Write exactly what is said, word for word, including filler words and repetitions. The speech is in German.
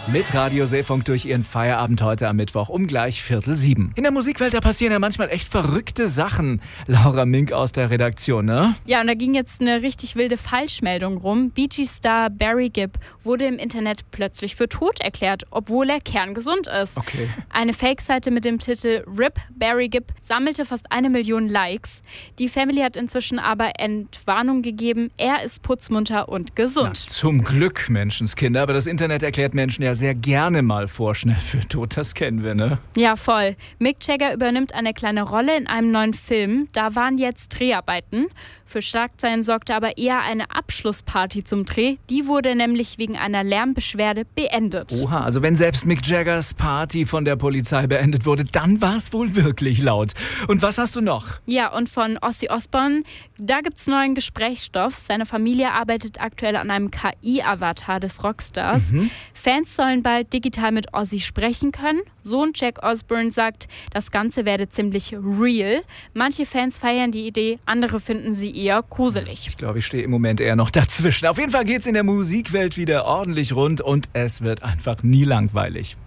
Mit Radio Seefunk durch Ihren Feierabend heute am Mittwoch um gleich Viertel sieben. In der Musikwelt, da passieren ja manchmal echt verrückte Sachen. Laura Mink aus der Redaktion, ne? Ja, und da ging jetzt eine richtig wilde Falschmeldung rum. Bee Gees-Star Barry Gibb wurde im Internet plötzlich für tot erklärt, obwohl er kerngesund ist. Okay. Eine Fake-Seite mit dem Titel R I P Barry Gibb sammelte fast eine Million Likes. Die Family hat inzwischen aber Entwarnung gegeben. Er ist putzmunter und gesund. Na, zum Glück, Menschenskinder. Aber das Internet erklärt Menschen ja sehr gerne mal vorschnell für tot. Das kennen wir, ne? Ja, voll. Mick Jagger übernimmt eine kleine Rolle in einem neuen Film. Da waren jetzt Dreharbeiten. Für Schlagzeilen sorgte aber eher eine Abschlussparty zum Dreh. Die wurde nämlich wegen einer Lärmbeschwerde beendet. Oha, also wenn selbst Mick Jaggers Party von der Polizei beendet wurde, dann war es wohl wirklich laut. Und was hast du noch? Ja, und von Ozzy Osbourne, da gibt's neuen Gesprächsstoff. Seine Familie arbeitet aktuell an einem K I-Avatar des Rockstars. Mhm. Fans sollen bald digital mit Ozzy sprechen können. Sohn Jack Osbourne sagt, das Ganze werde ziemlich real. Manche Fans feiern die Idee, andere finden sie eher gruselig. Ich glaube, ich stehe im Moment eher noch dazwischen. Auf jeden Fall geht's in der Musikwelt wieder ordentlich rund und es wird einfach nie langweilig.